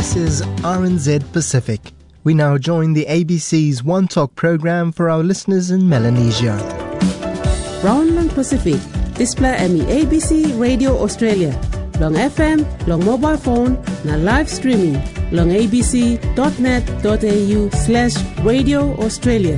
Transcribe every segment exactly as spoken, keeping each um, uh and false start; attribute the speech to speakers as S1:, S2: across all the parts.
S1: This is R N Z Pacific. We now join the A B C's One Talk program for our listeners in Melanesia.
S2: Brownland Pacific, display emi A B C Radio Australia. Long F M, long mobile phone, na live streaming. Long abc.net.au slash Radio Australia.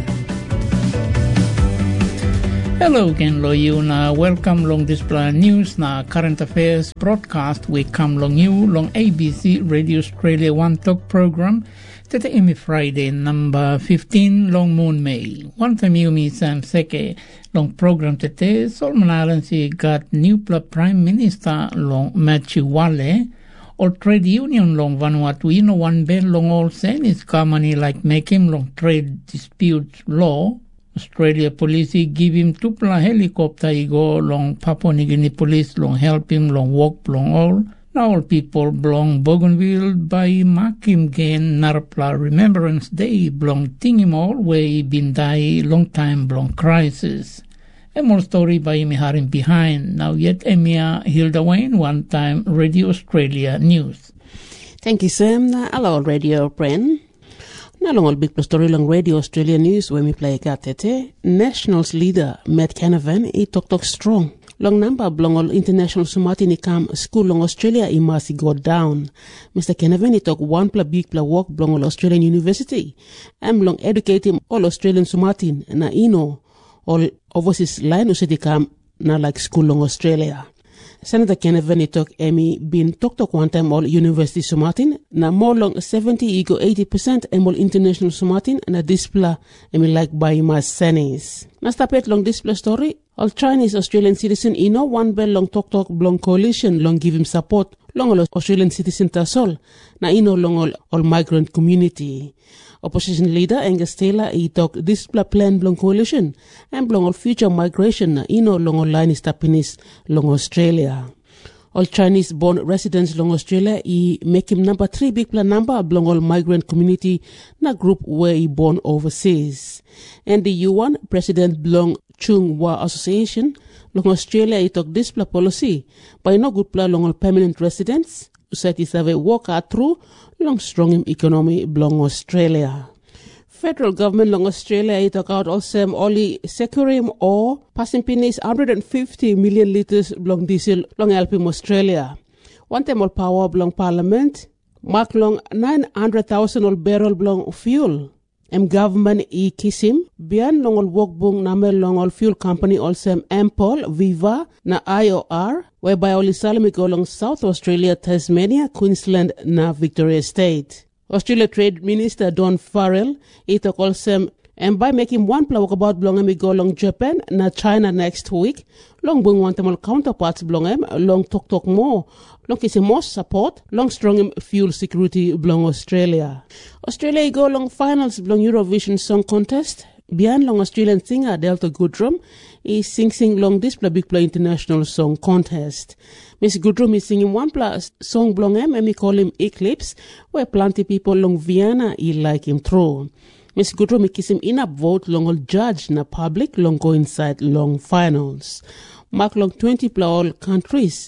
S3: Hello again, lo you na welcome long display news na current affairs broadcast. We come long you long A B C Radio Australia One Talk program. Tete imi Friday number fifteen long moon May. One time you me Sam Seke long program tete Solomon Islands got new Prime Minister long Matthew Wale. Or trade union long Vanuatu, you know one bell long all sen is company like make him long trade dispute law. Australia police give him tupla helicopter he go long Papua New Guinea police long help him long walk long all. Now all people belong Bougainville by mark him gain Narpla Remembrance Day belong ting him all where he been die long time belong crisis. A more story by Miharin behind. Now yet Emia Hilda Wayne, one time Radio Australia News.
S2: Thank you, Sam. Hello, Radio Bren. Now long all big story long Radio Australia News when we play Gatete. Nationals leader Matt Canavan, he talk talk strong. Long number belong all international Sumatini come school long Australia he must go down. Mister Canavan he talk one pla big pla walk belong all Australian University. I'm long educate him all Australian Sumatin na ino. All overseas line usiti kam na like school long Australia. Senator Canavan he talk emi been talk talk one time all University Sumatin na more long seventy ego eighty percent em all international Sumatin na display emi like by mas senis. Na stapet long display story all Chinese Australian citizen ino one bell long talk talk long coalition long give him support long all Australian citizen tasol na ino long all, all migrant community. Opposition leader Angus Taylor he talk display plan long coalition and long all future migration na ino long all line tapinis long Australia. All Chinese born residents long Australia he make him number three big plan number long all migrant community na group where he born overseas. And the U one President belong Chung Hua Association long Australia he talk display policy by no good plan long all permanent residents. Society survey walk out through long strong economy belong Australia. Federal government long Australia it took out also only securing or passing pinis one hundred fifty million litres belong diesel long helping Australia. One time all power belong parliament mark long nine hundred thousand all barrel belong fuel. M government e kisim bian long all work bung namel long all fuel company also Ampol Viva na I O R whereby all Salami go along South Australia, Tasmania, Queensland na Victoria State. Australia Trade Minister Don Farrell it also and by making one plan walk about belong em go along Japan na China next week long bung one tamal counterparts belong em long talk talk more long kisi more support long strong fuel security belong Australia. Australia go along finals belong Eurovision Song Contest bian long Australian singer Delta Goodrum is sing sing long display big play international song contest. Miss Goodrum is singing one plus song belong em and we call him Eclipse where plenty people long Vienna he like him through. Miss Goodrum kiss him in a vote long all judge na public long go inside long finals. Mark long twenty play all countries.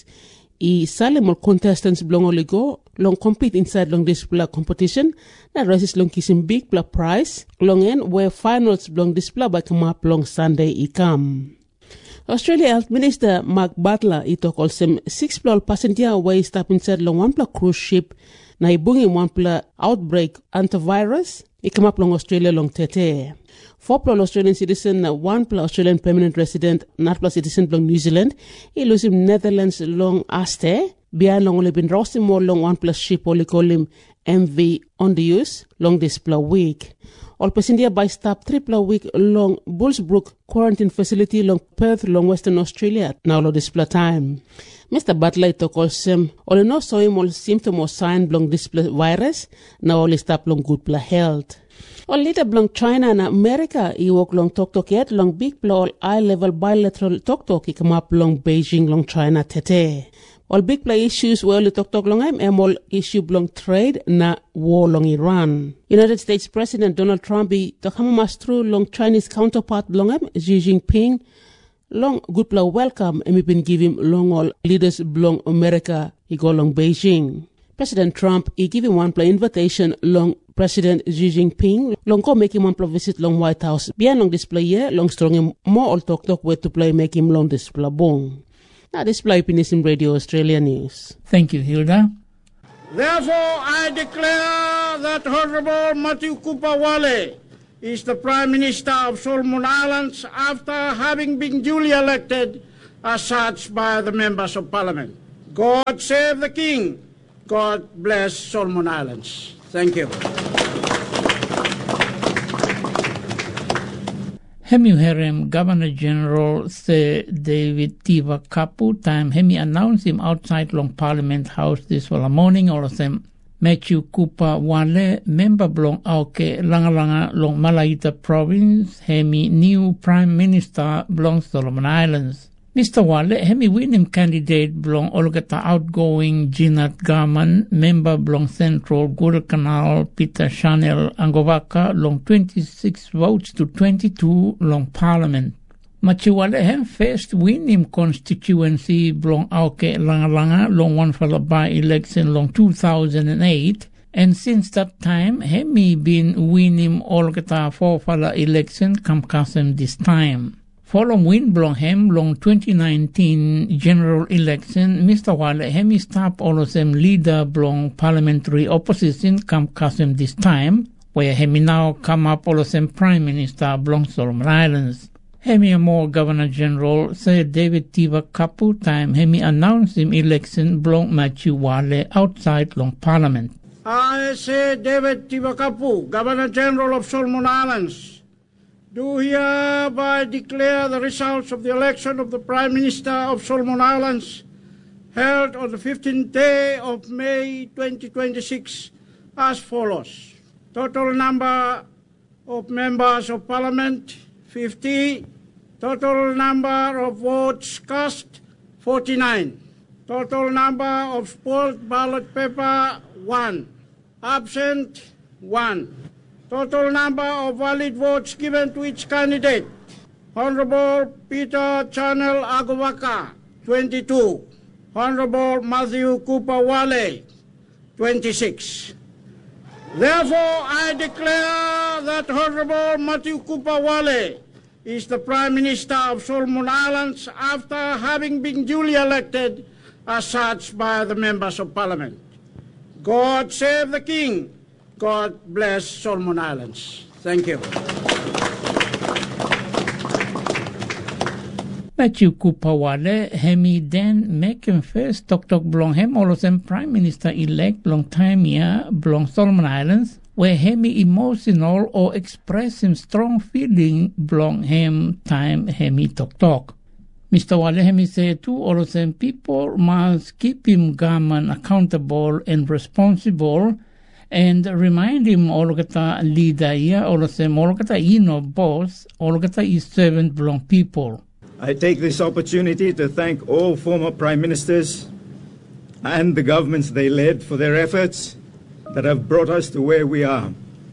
S2: E salim all contestants belong all go long compete inside long display competition. Na races long kiss him big play prize long end where finals belong display by come up long Sunday e come. Australia Health Minister Mark Butler he talk also six play all passenger where he stop inside long one play cruise ship na he bring him one play outbreak antivirus. He come up long Australia long tete. Four plus Australian citizen, one plus Australian permanent resident, not plus citizen long New Zealand. He lose him Netherlands long Aste. Behind long only been roasting more long one plus ship only call him M V on the use long display week. All passenger by stop triple week long Bullsbrook quarantine facility long Perth long Western Australia now long display time. Mister Butler talk also only no saw him all symptom or sign long display virus now only stop long good play health. All later belong China and America he walk long talk talk yet long big play eye level bilateral talk talk he come up long Beijing long China tete. All big play issues were only talk talk long em and all issue belong trade na war long Iran. United States President Donald Trump he talk mas through long Chinese counterpart belong em Xi Jinping long good play welcome and we been give him long all leaders belong America he go long Beijing. President Trump he give him one play invitation long President Xi Jinping long go make him one play visit long White House. Bien long display here long strong him more all talk talk way to play make him long display bong. Now display Pinism Radio Australia News.
S3: Thank you, Hilda.
S4: Therefore, I declare that Honorable Matthew Cooper Wale is the Prime Minister of Solomon Islands after having been duly elected as such by the members of Parliament. God save the King. God bless Solomon Islands. Thank you.
S3: Hemi herem Governor General Sir David Tiva Kapu time hemi announced him outside long Parliament House this morning or them Matthew Cooper Wale member belong auke langa langa long Malaita province hemi new Prime Minister belong Solomon Islands. Mister Wale hemi winning candidate belong Olgata outgoing Ginat Garman member belong Central Guadalcanal Peter Chanel Angovaka long twenty-six votes to twenty-two long Parliament. Machiwale hem first win him constituency belong Auke Langa Langa long one for the by-election long two thousand eight and since that time hemi been win him Olgata four for the election come Kasem this time. Following win belong hem long twenty nineteen general election, Mister Wale hemi stop all of them leader belong parliamentary opposition come Kasem this time, where hemi now come up all of them prime minister belong Solomon Islands. Hemi more Governor General Sir David Tiva Kapu time hemi announced him election belong Matthew Wale outside long Parliament.
S4: I say David Tiva Kapu, Governor General of Solomon Islands, do hereby declare the results of the election of the Prime Minister of Solomon Islands held on the fifteenth day of May twenty twenty-six as follows. Total number of members of Parliament, fifty. Total number of votes cast, forty-nine. Total number of spoiled ballot paper, one. Absent, one. Total number of valid votes given to each candidate. Honorable Peter Chanel Agowaka, twenty-two. Honorable Matthew Cooper Wale, twenty-six. Therefore, I declare that Honorable Matthew Cooper Wale is the Prime Minister of Solomon Islands after having been duly elected as such by the members of Parliament. God save the King. God bless Solomon Islands. Thank you.
S3: Matthew Cooper Wale hemi then make him first talk talk belong him all of them Prime Minister elect long time here belong Solomon Islands where hemi emotional or express him strong feeling belong him time hemi talk talk. Mister Wale hemi say too all of them people must keep him government accountable and responsible and remind him all kata leader here, all of them, all kata ino boss, all kata is servant belong people.
S5: I take this opportunity to thank all former prime ministers and the governments they led for their efforts that have brought us to where we are.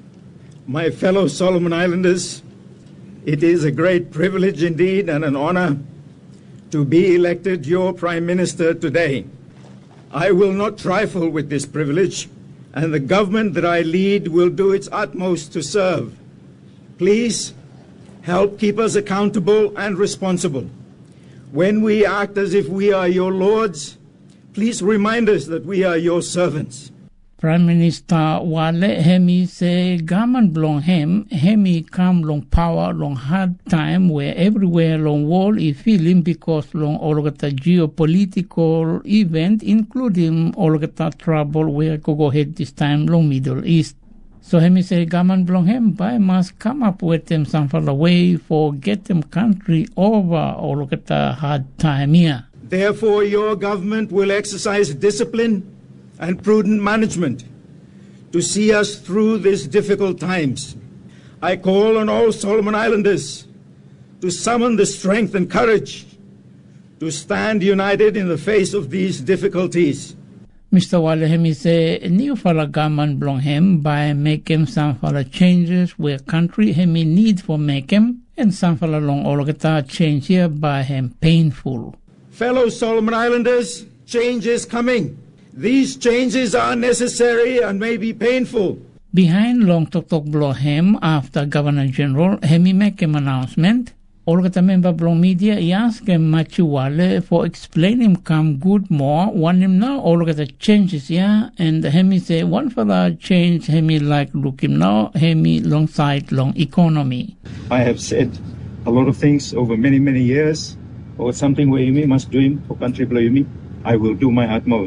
S5: My fellow Solomon Islanders, it is a great privilege indeed and an honor to be elected your prime minister today. I will not trifle with this privilege, and the government that I lead will do its utmost to serve. Please help keep us accountable and responsible. When we act as if we are your lords, please remind us that we are your servants.
S3: Prime Minister Wale hemi say government belong him, hemi come long power long hard time where everywhere long world is feeling because long all of the geopolitical event including all of the trouble where go go ahead this time long Middle East. So hemi say government belong him by must come up with them some for the way for get them country over all of the hard time here.
S5: Therefore your government will exercise discipline and prudent management to see us through these difficult times. I call on all Solomon Islanders to summon the strength and courage to stand united in the face of these difficulties.
S3: Mister Wale hemi say new fala government belong him by making some fala changes where country hemi need for make him and some fala long all gata change here by him painful.
S5: Fellow Solomon Islanders, change is coming. These changes are necessary and may be painful.
S3: Behind long tok tok blow hem after Governor General Hemi make him announcement, all the member blow media he ask him Machuale for explain him come good more, want him now all the changes yeah, and Hemi say one for the change Hemi like look him now, Hemi long side long economy.
S5: I have said a lot of things over many, many years, or something where you must do him for country blow you me. I will do my utmost.